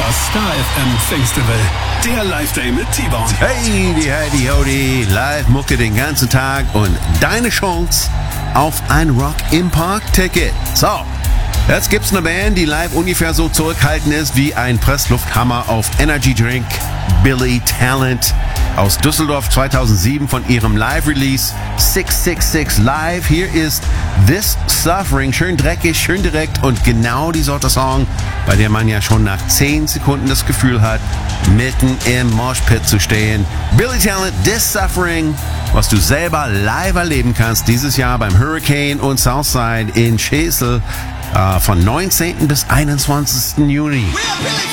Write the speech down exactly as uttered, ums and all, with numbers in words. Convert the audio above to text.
Das Star F M Festival, der Live-Day mit T-Bone. Hey, die Heidi Hodi, Live-Mucke den ganzen Tag und deine Chance auf ein Rock im Park-Ticket. So, jetzt gibt's eine Band, die live ungefähr so zurückhaltend ist wie ein Presslufthammer auf Energy Drink. Billy Talent aus Düsseldorf zweitausendsieben von ihrem Live-Release six six six Live. Hier ist This Suffering, schön dreckig, schön direkt und genau die Sorte Song, bei der man ja schon nach zehn Sekunden das Gefühl hat, mitten im Moshpit zu stehen. Billy Talent, This Suffering, was du selber live erleben kannst dieses Jahr beim Hurricane und Southside in Schesel äh, von neunzehnten bis einundzwanzigsten Juni.